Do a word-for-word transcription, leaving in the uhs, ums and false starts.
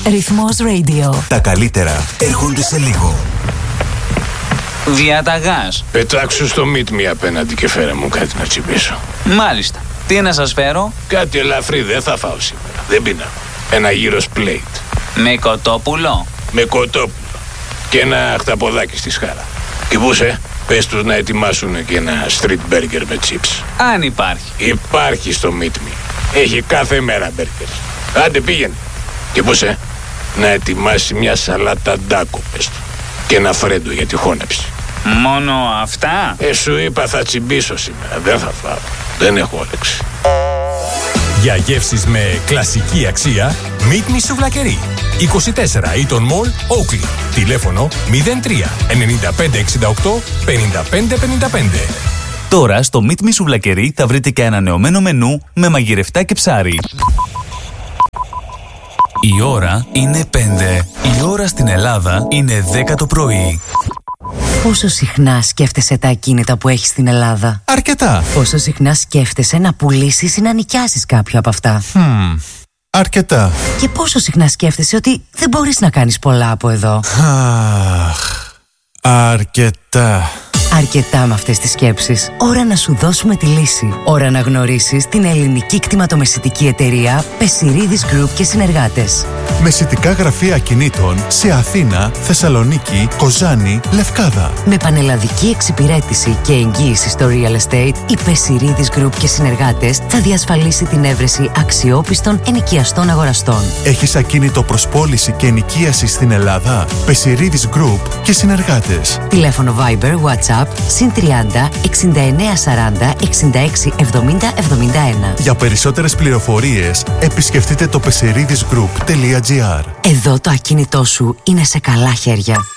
Ρυθμός Radio. Τα καλύτερα έρχονται σε λίγο. Διαταγάς. Πετάξου στο meet me απέναντι και φέρε μου κάτι να τσιμπήσω. Μάλιστα. Τι να σας φέρω? Κάτι ελαφρύ δεν θα φάω σήμερα. Δεν πεινάω. Ένα γύρος plate. Με κοτόπουλο. Με κοτόπουλο. Και ένα χταποδάκι στη σχάρα. Τι πούσε? Πες τους να ετοιμάσουν και ένα street burger με chips. Αν υπάρχει. Υπάρχει στο meet me. Έχει κάθε μέρα burgers. Άντε πήγαινε. Τι πούσε? Να ετοιμάσει μια σαλάτα ντάκο, πες του. Και ένα φρέντο για τη χώνεψη. Μόνο αυτά? Ε, σου είπα θα τσιμπήσω σήμερα. Δεν θα φάω. Δεν έχω όρεξη. Για γεύσεις με κλασική αξία, Meet Me Σουβλακερί. είκοσι τέσσερα Eaton Mall, Oakley. Τηλέφωνο μηδέν τρία εννιά πέντε έξι οκτώ πενήντα πέντε πενήντα πέντε. Τώρα στο Meet Me Σουβλακερί θα βρείτε και ανανεωμένο μενού με μαγειρευτά και ψάρι. Η ώρα είναι πέντε. Η ώρα στην Ελλάδα είναι δέκα το πρωί. Πόσο συχνά σκέφτεσαι τα ακίνητα που έχεις στην Ελλάδα? Αρκετά. Πόσο συχνά σκέφτεσαι να πουλήσεις ή να νοικιάσεις κάποιο από αυτά? Hmm. Αρκετά. Και πόσο συχνά σκέφτεσαι ότι δεν μπορείς να κάνεις πολλά από εδώ? Αχ. Αρκετά. Αρκετά με αυτές τις σκέψεις. Ώρα να σου δώσουμε τη λύση. Ώρα να γνωρίσεις την ελληνική κτηματομεσητική εταιρεία Πεσιρίδης Group και συνεργάτες. Μεσητικά γραφεία ακινήτων σε Αθήνα, Θεσσαλονίκη, Κοζάνη, Λευκάδα. Με πανελλαδική εξυπηρέτηση και εγγύηση στο real estate, η Πεσιρίδης Group και συνεργάτες θα διασφαλίσει την έβρεση αξιόπιστων ενοικιαστών αγοραστών. Έχεις ακίνητο προς πώληση και ενοικίαση στην Ελλάδα? Πεσιρίδης Group και συνεργάτες. Τηλέφωνο Viber, WhatsApp συν τριάντα εξήντα εννέα σαράντα εξήντα έξι εβδομήντα εβδομήντα ένα. Για περισσότερες πληροφορίες επισκεφτείτε το πεσιρίδης γκρουπ τελεία τζι άρ. Εδώ το ακίνητό σου είναι σε καλά χέρια.